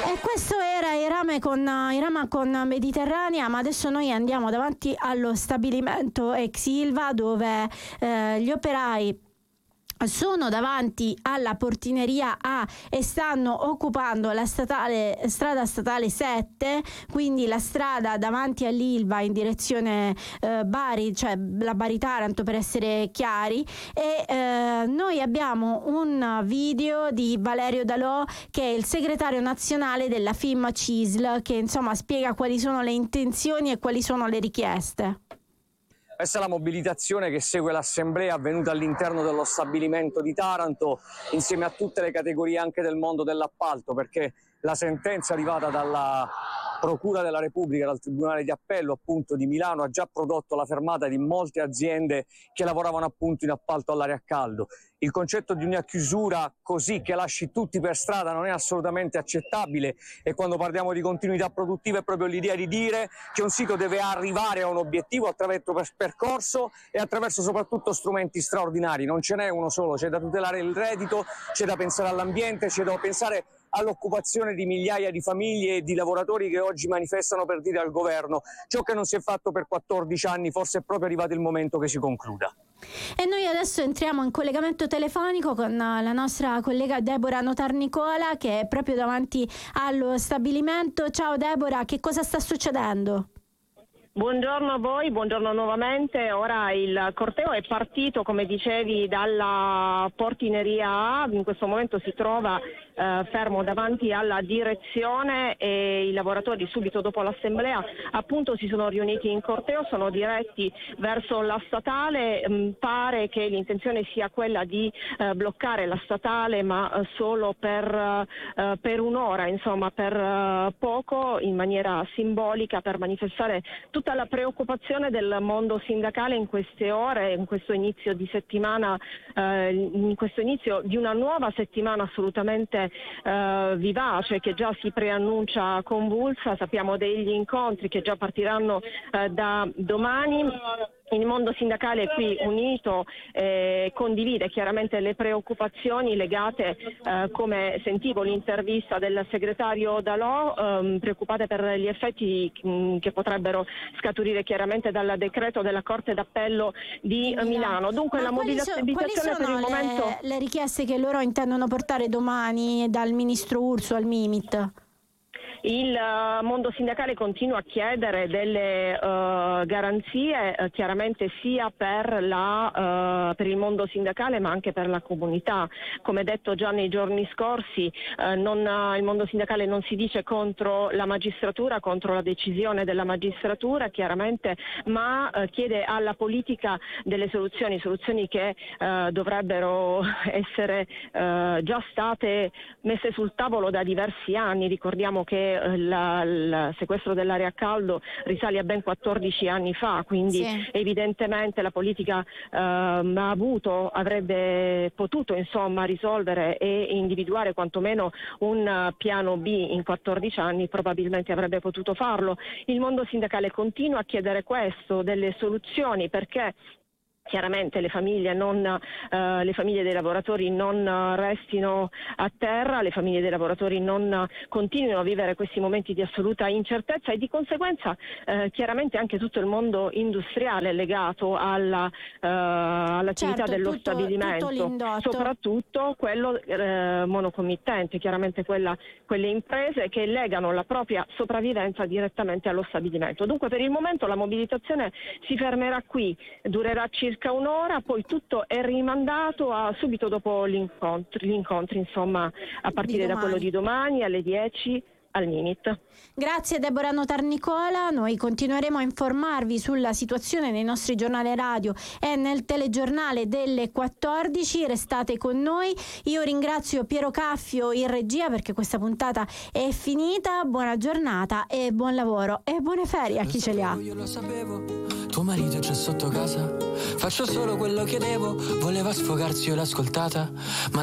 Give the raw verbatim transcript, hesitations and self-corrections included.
E questo era Irama con, Irama con Mediterranea, ma adesso noi andiamo davanti allo stabilimento ex Ilva dove eh, gli operai sono davanti alla portineria A e stanno occupando la statale, strada statale sette, quindi la strada davanti all'Ilva in direzione eh, Bari, cioè la Bari Taranto per essere chiari, e eh, noi abbiamo un video di Valerio Dalò, che è il segretario nazionale della F I M C I S L, che insomma spiega quali sono le intenzioni e quali sono le richieste. Questa è la mobilitazione che segue l'assemblea avvenuta all'interno dello stabilimento di Taranto, insieme a tutte le categorie anche del mondo dell'appalto, perché la sentenza arrivata dalla Procura della Repubblica, dal Tribunale di Appello appunto di Milano, ha già prodotto la fermata di molte aziende che lavoravano appunto in appalto all'aria a caldo. Il concetto di una chiusura così che lasci tutti per strada non è assolutamente accettabile, e quando parliamo di continuità produttiva è proprio l'idea di dire che un sito deve arrivare a un obiettivo attraverso percorso e attraverso soprattutto strumenti straordinari. Non ce n'è uno solo, c'è da tutelare il reddito, c'è da pensare all'ambiente, c'è da pensare all'occupazione di migliaia di famiglie e di lavoratori che oggi manifestano per dire al governo ciò che non si è fatto per quattordici anni, forse è proprio arrivato il momento che si concluda. E noi adesso entriamo in collegamento telefonico con la nostra collega Deborah Notarnicola, che è proprio davanti allo stabilimento. Ciao Deborah, che cosa sta succedendo? Buongiorno a voi, buongiorno nuovamente. Ora il corteo è partito, come dicevi, dalla portineria A, in questo momento si trova eh, fermo davanti alla direzione e i lavoratori subito dopo l'assemblea appunto si sono riuniti in corteo, sono diretti verso la statale. Mh, pare che l'intenzione sia quella di eh, bloccare la statale, ma eh, solo per, eh, per un'ora, insomma per eh, poco, in maniera simbolica, per manifestare tutta la preoccupazione del mondo sindacale in queste ore, in questo inizio di settimana, eh, in questo inizio di una nuova settimana assolutamente eh, vivace, che già si preannuncia convulsa. Sappiamo degli incontri che già partiranno eh, da domani. Il mondo sindacale è qui unito, eh, condivide chiaramente le preoccupazioni legate, eh, come sentivo l'intervista del segretario Dalò, ehm, preoccupate per gli effetti mh, che potrebbero scaturire chiaramente dal decreto della Corte d'Appello di Milano. Milano. Dunque Ma la mobilitazione per il le, momento... le richieste che loro intendono portare domani dal ministro Urso al Mimit? Il uh, mondo sindacale continua a chiedere delle uh, garanzie, uh, chiaramente sia per, la, uh, per il mondo sindacale ma anche per la comunità. Come detto già nei giorni scorsi, uh, non, uh, il mondo sindacale non si dice contro la magistratura, contro la decisione della magistratura chiaramente, ma uh, chiede alla politica delle soluzioni, soluzioni che uh, dovrebbero essere uh, già state messe sul tavolo da diversi anni. Ricordiamo che La, il sequestro dell'aria a caldo risale a ben quattordici anni fa, quindi sì. Evidentemente la politica eh, ha avuto, avrebbe potuto insomma risolvere e individuare quantomeno un piano B in quattordici anni, probabilmente avrebbe potuto farlo. Il mondo sindacale continua a chiedere questo, delle soluzioni, perché chiaramente le famiglie, non, eh, le famiglie dei lavoratori non restino a terra, le famiglie dei lavoratori non continuino a vivere questi momenti di assoluta incertezza, e di conseguenza eh, chiaramente anche tutto il mondo industriale legato alla, eh, all'attività certo, dello tutto, stabilimento, tutto soprattutto quello eh, monocommittente, chiaramente quella, quelle imprese che legano la propria sopravvivenza direttamente allo stabilimento. Dunque per il momento la mobilitazione si fermerà qui, durerà circa un'ora, poi tutto è rimandato a subito dopo gli incontri, gli incontri insomma a partire da quello di domani alle dieci al Mimit. Grazie Deborah Notarnicola, noi continueremo a informarvi sulla situazione nei nostri giornali radio e nel telegiornale delle quattordici, restate con noi. Io ringrazio Piero Caffio in regia perché questa puntata è finita. Buona giornata e buon lavoro e buone ferie a chi ce li ha. Io lo sapevo, tuo marito c'è sotto casa, faccio solo quello che devo, voleva sfogarsi, io l'ho ascoltata, ma